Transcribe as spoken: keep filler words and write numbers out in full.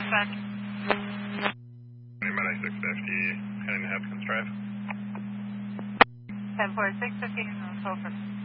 dispatch. Anybody six fifty, heading to Hopkins Drive. ten four six fifteen, Sulphur.